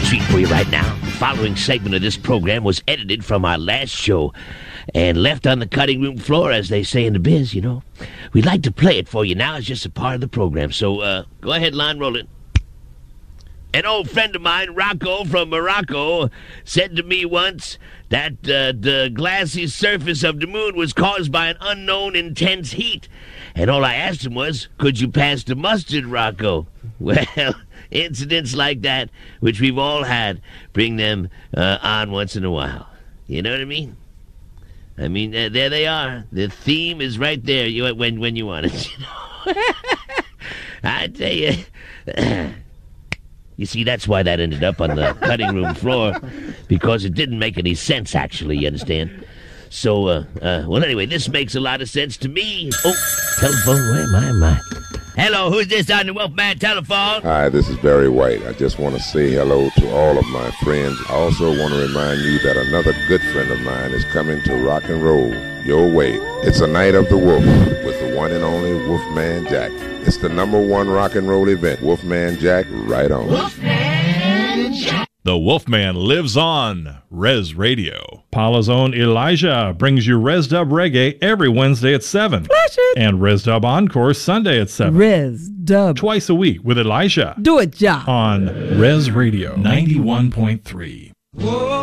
treat for you right now. The following segment of this program was edited from our last show and left on the cutting room floor, as they say in the biz, you know. We'd like to play it for you now as just a part of the program. So, go ahead, line, roll it. An old friend of mine, Rocco from Morocco, said to me once that the glassy surface of the moon was caused by an unknown intense heat. And all I asked him was, could you pass the mustard, Rocco? Well, incidents like that, which we've all had, bring them on once in a while. You know what I mean? I mean, there they are. The theme is right there when you want it. You know? I tell you... You see, that's why that ended up on the cutting room floor, because it didn't make any sense, actually, you understand? So, well, anyway, this makes a lot of sense to me. Oh, telephone, where am I? Hello, who's this on the Wolfman telephone? Hi, this is Barry White. I just want to say hello to all of my friends. I also want to remind you that another good friend of mine is coming to rock and roll your way. It's a night of the Wolf with the one and only Wolfman Jack. It's the #1 rock and roll event. Wolfman Jack, right on. Wolfman Jack. The Wolfman lives on Res Radio. Paula's own Elijah brings you Res Dub Reggae every Wednesday at 7. Flash it. And Res Dub Encore Sunday at 7. Res Dub. Twice a week with Elijah. Do it, ja. On Res Radio 91.3.